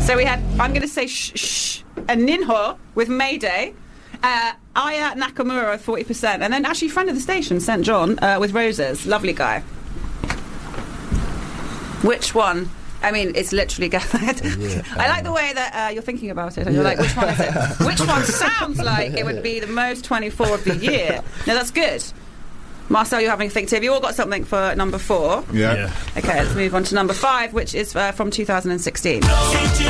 So we had, I'm going to say shh, and Ninho with Mayday. Aya Nakamura with 40%. And then actually friend of the station, St. John, with Roses. Lovely guy. Which one? I mean, it's literally I like the way that you're thinking about it. And you're like, which one is it? Which one sounds like it would be the most 24 of the year? No, that's good. Marcel, you're having a think too. Have you all got something for number 4? Yeah. Okay, let's move on to number 5, which is from 2016.